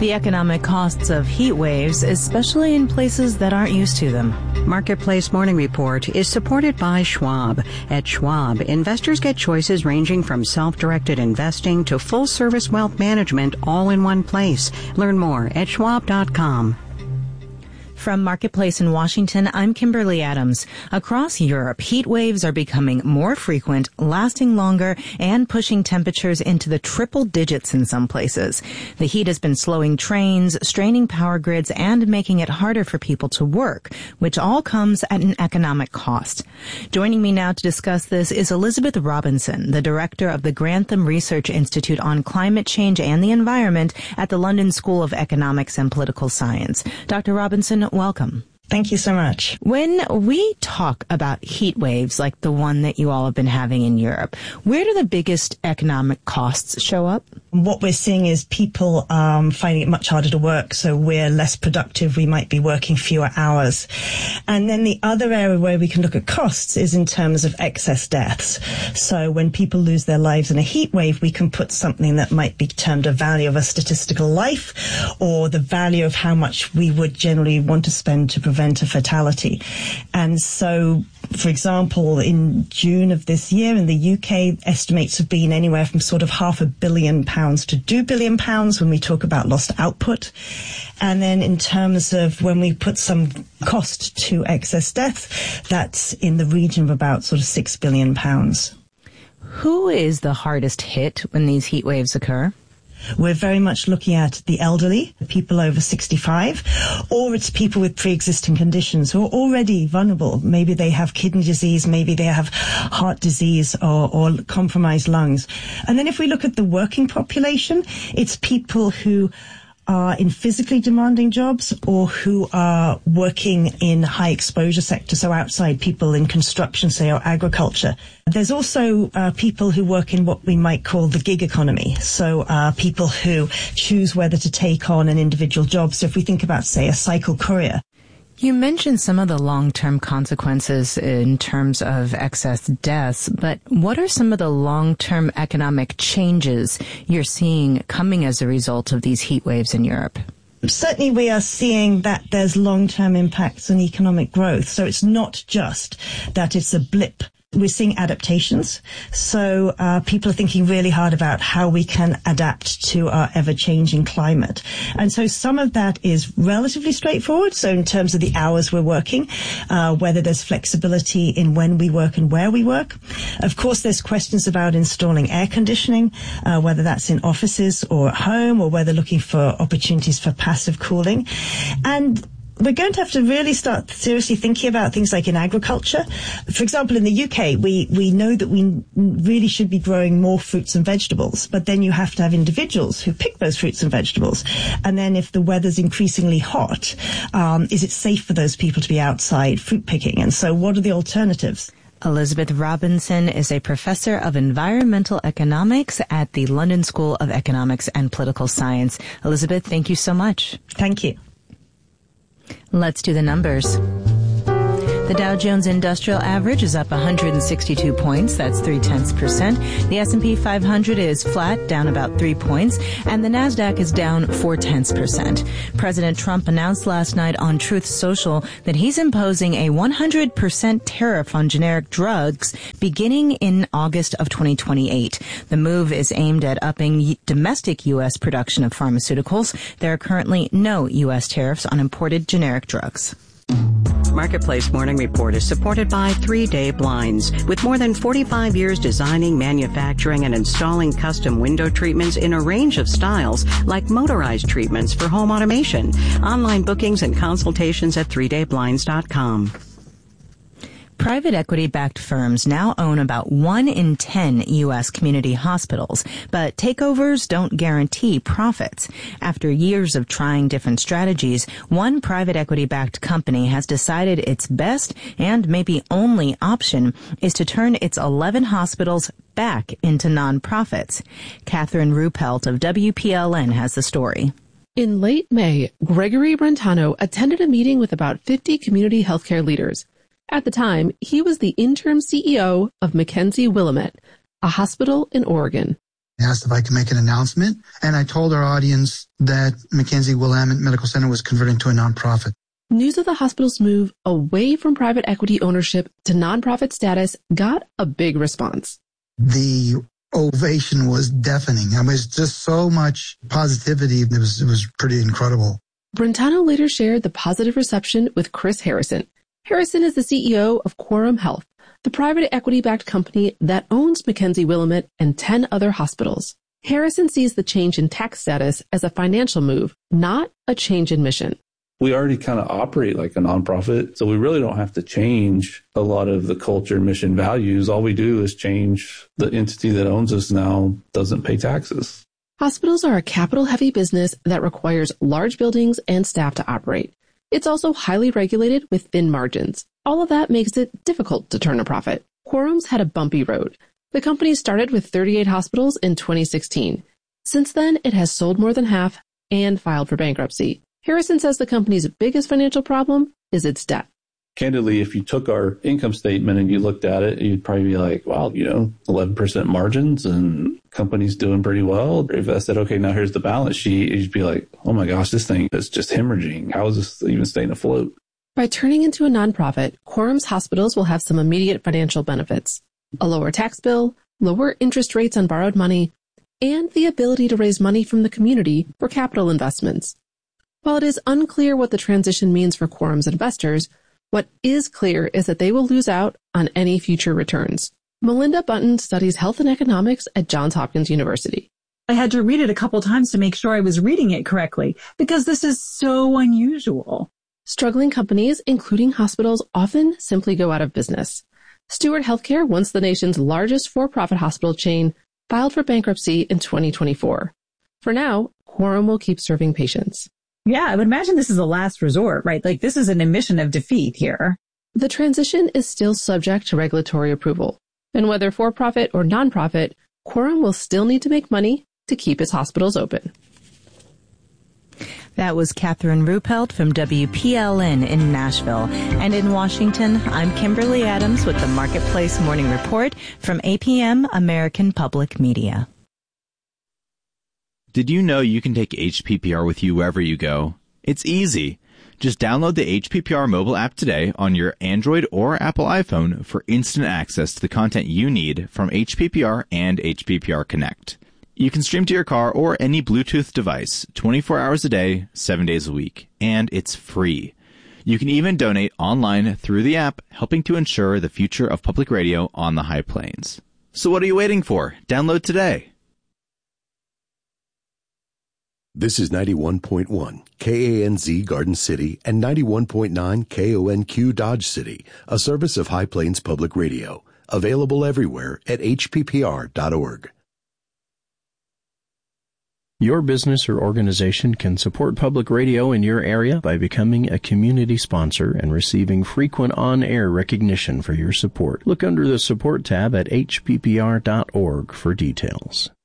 The economic costs of heat waves, especially in places that aren't used to them. Marketplace Morning Report is supported by Schwab. At Schwab, investors get choices ranging from self-directed investing to full-service wealth management all in one place. Learn more at schwab.com. From Marketplace in Washington, I'm Kimberly Adams. Across Europe, heat waves are becoming more frequent, lasting longer, and pushing temperatures into the triple digits in some places. The heat has been slowing trains, straining power grids, and making it harder for people to work, which all comes at an economic cost. Joining me now to discuss this is Elizabeth Robinson, the director of the Grantham Research Institute on Climate Change and the Environment at the London School of Economics and Political Science. Dr. Robinson, welcome. Thank you so much. When we talk about heat waves like the one that you all have been having in Europe, where do the biggest economic costs show up? What we're seeing is people finding it much harder to work, so we're less productive. We might be working fewer hours. And then the other area where we can look at costs is in terms of excess deaths. So when people lose their lives in a heat wave, we can put something that might be termed a value of a statistical life, or the value of how much we would generally want to spend to prevent a fatality. And so, for example, in June of this year in the UK, estimates have been anywhere from sort of £500 million to £2 billion when we talk about lost output. And then in terms of when we put some cost to excess death, that's in the region of about sort of £6 billion. Who is the hardest hit when these heat waves occur? We're very much looking at the elderly, people over 65, or it's people with pre-existing conditions who are already vulnerable. Maybe they have kidney disease, maybe they have heart disease or compromised lungs. And then if we look at the working population, it's people who are in physically demanding jobs or who are working in high exposure sectors, so outside, people in construction, say, or agriculture. There's also people who work in what we might call the gig economy, so people who choose whether to take on an individual job. So if we think about, say, a cycle courier. You mentioned some of the long-term consequences in terms of excess deaths, but what are some of the long-term economic changes you're seeing coming as a result of these heat waves in Europe? Certainly we are seeing that there's long-term impacts on economic growth. So it's not just that it's a blip. We're seeing adaptations. So people are thinking really hard about how we can adapt to our ever-changing climate. And so some of that is relatively straightforward. So in terms of the hours we're working, whether there's flexibility in when we work and where we work. Of course, there's questions about installing air conditioning, whether that's in offices or at home, or whether looking for opportunities for passive cooling. And we're going to have to really start seriously thinking about things like in agriculture. For example, in the UK, we know that we really should be growing more fruits and vegetables, but then you have to have individuals who pick those fruits and vegetables. And then if the weather's increasingly hot, is it safe for those people to be outside fruit picking? And so what are the alternatives? Elizabeth Robinson is a professor of environmental economics at the London School of Economics and Political Science. Elizabeth, thank you so much. Thank you. Let's do the numbers. The Dow Jones Industrial Average is up 162 points. That's 0.3%. The S&P 500 is flat, down about 3 points. And the Nasdaq is down 0.4%. President Trump announced last night on Truth Social that he's imposing a 100% tariff on generic drugs beginning in August of 2028. The move is aimed at upping domestic U.S. production of pharmaceuticals. There are currently no U.S. tariffs on imported generic drugs. Marketplace Morning Report is supported by 3 Day Blinds. With more than 45 years designing, manufacturing, and installing custom window treatments in a range of styles, like motorized treatments for home automation. Online bookings and consultations at 3dayblinds.com. Private equity-backed firms now own about 1 in 10 U.S. community hospitals, but takeovers don't guarantee profits. After years of trying different strategies, one private equity-backed company has decided its best and maybe only option is to turn its 11 hospitals back into nonprofits. Catherine Ruppelt of WPLN has the story. In late May, Gregory Brentano attended a meeting with about 50 community healthcare leaders. At the time, he was the interim CEO of Mackenzie Willamette, a hospital in Oregon. asked if I could make an announcement, and I told our audience that Mackenzie Willamette Medical Center was converting to a nonprofit. News of the hospital's move away from private equity ownership to nonprofit status got a big response. The ovation was deafening. I mean, it was just so much positivity. It was pretty incredible. Brentano later shared the positive reception with Chris Harrison. Harrison is the CEO of Quorum Health, the private equity-backed company that owns Mackenzie Willamette and 10 other hospitals. Harrison sees the change in tax status as a financial move, not a change in mission. We already kind of operate like a nonprofit, so we really don't have to change a lot of the culture, mission, values. All we do is change the entity that owns us now doesn't pay taxes. Hospitals are a capital-heavy business that requires large buildings and staff to operate. It's also highly regulated with thin margins. All of that makes it difficult to turn a profit. Quorum's had a bumpy road. The company started with 38 hospitals in 2016. Since then, it has sold more than half and filed for bankruptcy. Harrison says the company's biggest financial problem is its debt. Candidly, if you took our income statement and you looked at it, you'd probably be like, wow, 11% margins and company's doing pretty well. If I said, okay, now here's the balance sheet, you'd be like, oh my gosh, this thing is just hemorrhaging. How is this even staying afloat? By turning into a nonprofit, Quorum's hospitals will have some immediate financial benefits: a lower tax bill, lower interest rates on borrowed money, and the ability to raise money from the community for capital investments. While it is unclear what the transition means for Quorum's investors, what is clear is that they will lose out on any future returns. Melinda Bunton studies health and economics at Johns Hopkins University. I had to read it a couple times to make sure I was reading it correctly, because this is so unusual. Struggling companies, including hospitals, often simply go out of business. Steward Healthcare, once the nation's largest for-profit hospital chain, filed for bankruptcy in 2024. For now, Quorum will keep serving patients. Yeah, I would imagine this is a last resort, right? Like, this is an admission of defeat here. The transition is still subject to regulatory approval. And whether for-profit or nonprofit, Quorum will still need to make money to keep its hospitals open. That was Catherine Ruppelt from WPLN in Nashville. And in Washington, I'm Kimberly Adams with the Marketplace Morning Report from APM American Public Media. Did you know you can take HPPR with you wherever you go? It's easy. Just download the HPPR mobile app today on your Android or Apple iPhone for instant access to the content you need from HPPR and HPPR Connect. You can stream to your car or any Bluetooth device 24 hours a day, 7 days a week, and it's free. You can even donate online through the app, helping to ensure the future of public radio on the High Plains. So what are you waiting for? Download today. This is 91.1 KANZ Garden City and 91.9 KONQ Dodge City, a service of High Plains Public Radio, available everywhere at hppr.org. Your business or organization can support public radio in your area by becoming a community sponsor and receiving frequent on-air recognition for your support. Look under the Support tab at hppr.org for details.